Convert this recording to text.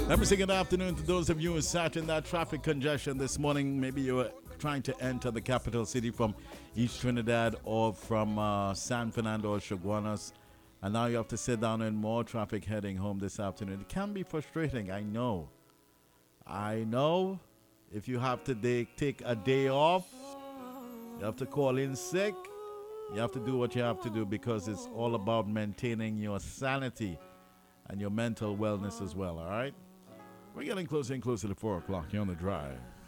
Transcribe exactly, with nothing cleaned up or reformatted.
Let me say good afternoon to those of you who sat in that traffic congestion this morning. Maybe you were trying to enter the capital city from East Trinidad or from uh, San Fernando or Chaguanas, and now you have to sit down in more traffic heading home this afternoon. It can be frustrating, I know. I know. If you have to day, take a day off, you have to call in sick, you have to do what you have to do because it's all about maintaining your sanity and your mental wellness as well, all right? We're getting closer and closer to four o'clock. You're on the drive.